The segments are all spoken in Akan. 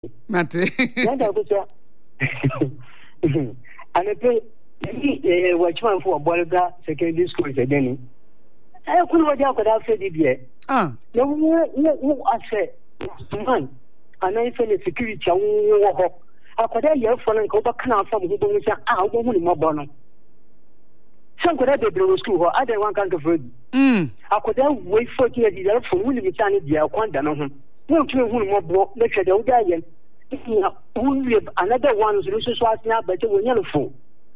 Mate. Yanda kusa. Anepe ni watchman for Bolga secondary school again. I couldn't watch out that said it. Ah. No, I said, man, and I feel a security. I could have your phone and go back now from who don't say, I won't more bonnet. Some could have the blue school or other one can't afford. I could have wait 40 years for William Chani, the Aquanda on him. No, two more block, lecture the Odayan. Another one who's was now better when you're full.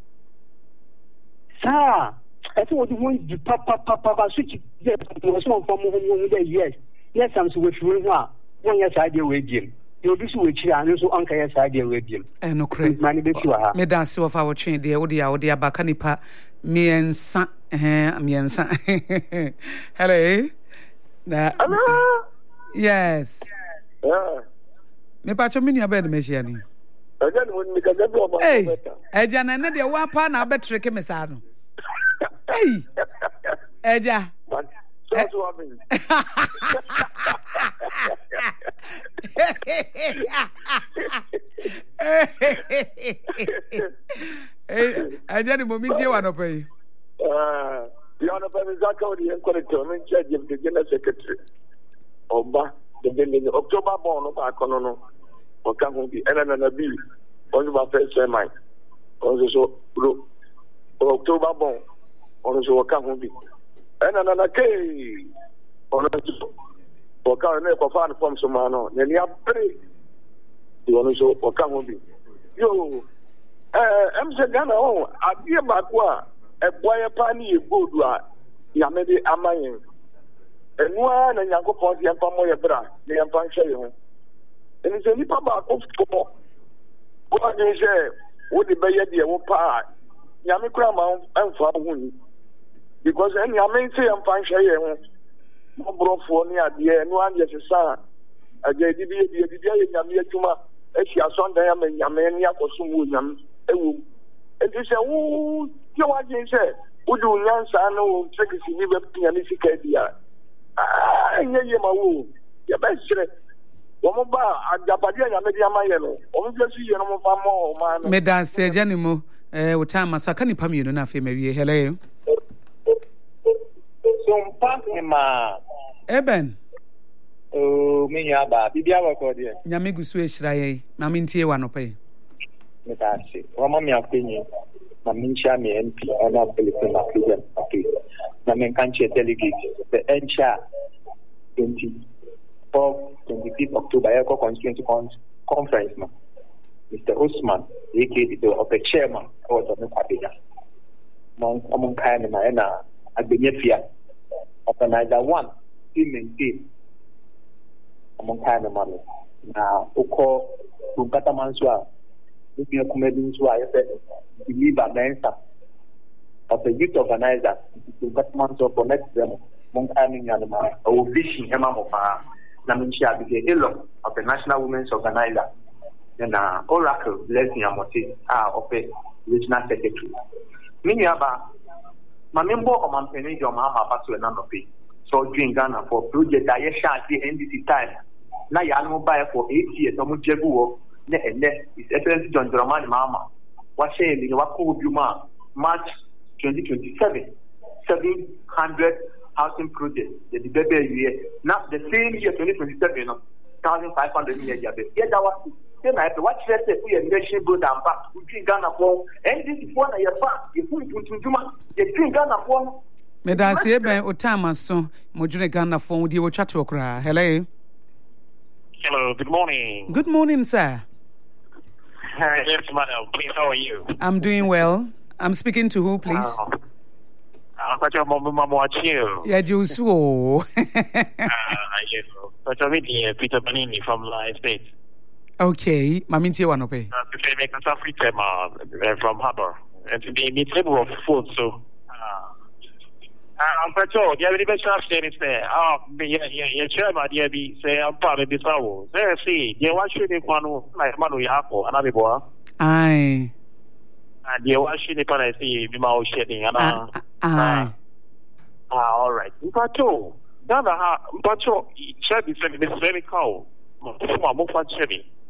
Sir, I thought you want the papa switch was one from yes. Yes, I'm so with you now. 1 year's idea with him. You'll be switch and also Uncle yes idea with him. And no credit. Me dance of our chain, the Odia Bacanipa, me and son, me and son. Hello. Hello. Yes. Yeah. Me pacho mini abed mesiani. Again when me can go. Hey, Eja na na de wa pa na abetreke me sa no. Hey. Eja. So what mean? Eja ni momiti wa no pay. You know when Zaka the encourage me charge the general secretary. Oba the October born no back no. Oka ho bi ena na bi on my first chairman on so October born on so oka ho bi ena na ke on so oka na ko fan form so ma no na ni apre on so oka ho bi yo em se Ghana o adie ba ko a eboye pa ni e godu a ya me de amayen enua na Nyankopon se empa mo ye bra na empa nhwe ye ho. And it's a nipa back of school. What do you say? What the bay idea will pa Yamikram and Fahuni? Because any Yamin say I'm fine share no bro for near the end one yes, sir. A JDB, the Yamia, as she has on them and Yamania for some woman. And they say, oh, you what you say? Would you learn Sano, Tracy, never pianistic idea? Ah, yeah, my woo. Your best. Me dance Janimo, what time I can you pam you enough him maybe hello. So Pama Eben. Oh, me yaba, Bibia record here. Yamigu Swish Ray, Maminti one pay. Metasi, Romamia opinion, Maminsha me MP, and not Philippine African. Namen delegate, the NCHA 25th October, Eco Constituency Conference, Mr. Usman, aka the chairman of the Papilla. Among kind of Maena, at the Nefia, organizer one, team and team. Among kind of money. Now, Oko, Bukatamanswa, looking at comedians who I believe a mensa of the youth organizer, Bukatamanswa for next them, Monkaning Yanama, or Vision Hemamopa. Naminsha became Elo of the National Women's Organizer, and Oracle Blessing Amoti of the Regional Secretary. Miniaba, my member of Mampeni, your mamma, Pasu and Nanopi, so during Ghana for project Ayesha NDC time. Now you buy for 8 years, no Mujebu, and then it's Excellency John Dramani Mama. What saying in Waku Buma, March 2027, 700 housing project, the baby year. Now the same year 2027, 1,500 million. Yeah, that was then I watch that we are nation go down back. We drink Ghana for and this is one of your back. You put to Juma, you drink Ghana for. Madam Sebe Otama so Mojune Ghana for with your chat okra. Hello. Hello, good morning. Good morning, sir. Yes, madam. Please, how are you? I'm doing well. I'm speaking to who, please? Yeah, Joshua. Yes. Peter Banini from Live State. Okay, Maminti one pay. From Harbour. And today meet table of food, so I'm patrol. You have any best option is there? Your chairman, dear be say I'm part of this hour. There, see, you want shooting one like Manu Yako, another boy. Aye. And you want shooting when I see Bimao shedding, and all right. Patrol. Now, Patrol, Chevy said this very cow. Mufa Chevy.